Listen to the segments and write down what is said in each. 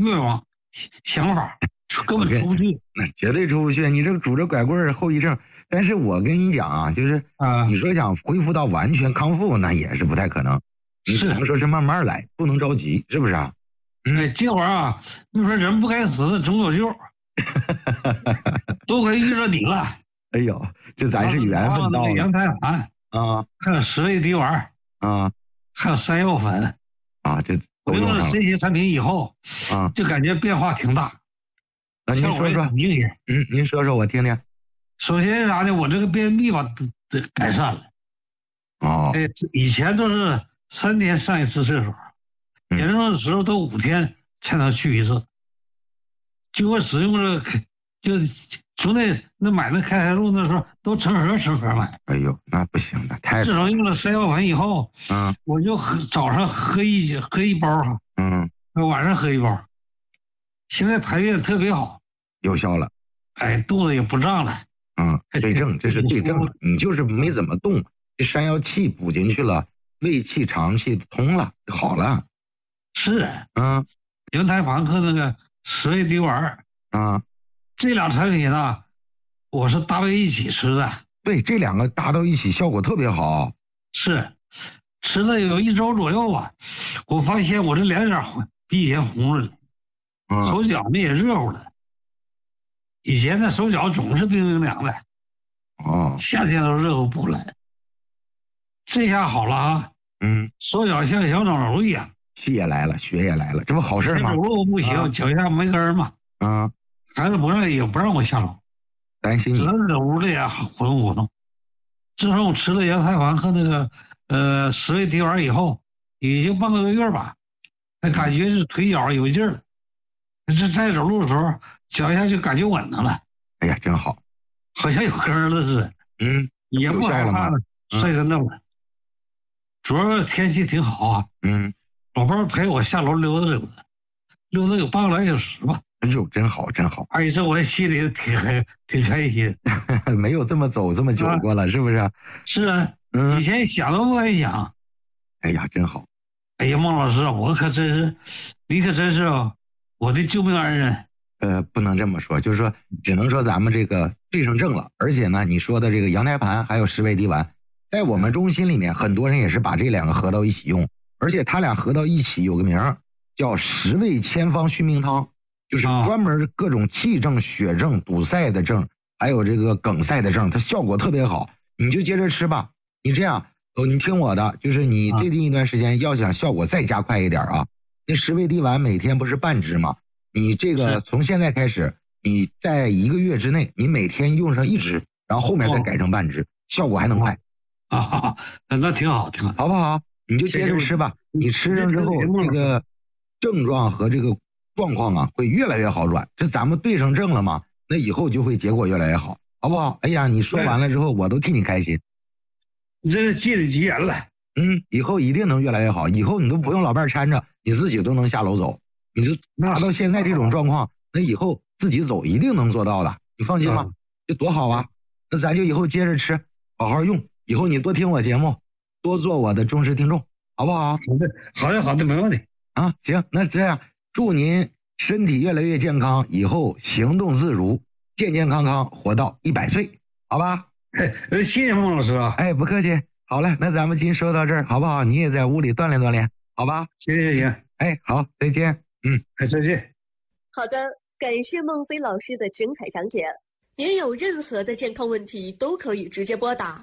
愿望、想法，根本出不去。 那绝对出不去。你这个拄着拐棍后遗症，但是我跟你讲啊，就是你说想恢复到完全康复，那也是不太可能。你只能说是慢慢来，不能着急，是不是啊？ 这会儿啊，你说人不该死的总有救，都快遇着你了。 哎呦，这咱是缘分到了。 羊胎盘啊， 还有十味滴丸啊， 还有山药粉啊，这我用了这些产品以后啊， 就感觉变化挺大。 您说说，您说说我听听。 首先是啥呢？我这个便秘吧，改善了。 哦， 以前都是3天上一次厕所，严重的时候都5天才能去一次。就我使用这个，就从那买那开塞露那时候都成盒买。 哎呦，那不行的，太。 自从用了山药粉以后，我就早上喝一包哈，晚上喝一包，现在排便特别好， 有效了。 哎，肚子也不胀了。 对症，这是对症了。你就是没怎么动，这山药气补进去了，胃气、肠气通了，好了。 是，羊胎盘和那个十味滴丸这俩产品呢，我是搭配一起吃的。 对，这2个搭到一起效果特别好。 是，吃了有1周左右吧，我发现我这脸色比以前红了，手脚呢也热乎了。以前的手脚总是冰冰凉的，夏天都热乎不来。这下好了啊，手脚像小长瘤一样， 气也来了，血也来了，这不好事吗？ 走路不行，脚下没根嘛。孩子也不让我下楼， 担心你， 只能在屋里活动活动。自从我吃了羊胎盘和那个十味滴丸以后，已经半个月吧，感觉是腿脚有劲了。这在走路的时候，脚下就感觉稳当了。 哎呀，真好， 好像有根了似的。也不害怕了，摔跟头了。主要天气挺好啊。老伴儿陪我下楼溜达有半个来小时吧。 哎呦，真好真好。 哎，这我心里挺开心。 没有这么走这么久过了，是不是？ 是啊。以前想都不敢想。 哎呀，真好。 哎呀，孟老师，你可真是我的救命恩人。 不能这么说，就是说，只能说咱们这个对上症了。而且呢，你说的这个羊胎盘还有十味滴丸，在我们中心里面，很多人也是把这2个合到一起用，而且它俩合到一起有个名叫十味千方续命汤，就是专门各种气症、血症、堵塞的症，还有这个梗塞的症，它效果特别好。你就接着吃吧。你这样，你听我的，就是你最近一段时间要想效果再加快一点啊，那十味滴丸每天不是半支吗？你这个从现在开始，你在1个月之内，你每天用上1支，然后后面再改成半支，效果还能快。 那挺好， 好不好？你就接着吃吧。你吃上之后，这个症状和这个状况啊，会越来越好转。这咱们对上症了嘛，那以后就会结果越来越好，好不好？哎呀，你说完了之后，我都替你开心。 你这是借你吉言了。 以后一定能越来越好。以后你都不用老伴搀着，你自己都能下楼走。你就拿到现在这种状况，那以后自己走一定能做到的，你放心吧。这多好啊！那咱就以后接着吃，好好用。以后你多听我节目，多做我的忠实听众，好不好？ 好的，没问题啊。行，那这样，祝您身体越来越健康，以后行动自如，健健康康活到100岁，好吧？ 谢谢孟老师啊。 哎，不客气。好了，那咱们今天说到这儿，好不好？你也在屋里锻炼锻炼，好吧？ 行。 哎，好，再见。 再见。 好的，感谢孟非老师的精彩讲解。您有任何的健康问题都可以直接拨打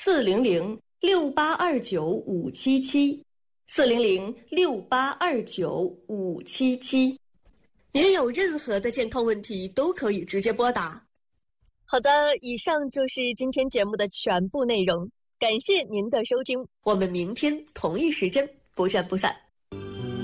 400-6829-577，400-6829-577。您有任何的健康问题都可以直接拨打。好的，以上就是今天节目的全部内容，感谢您的收听，我们明天同一时间不见不散。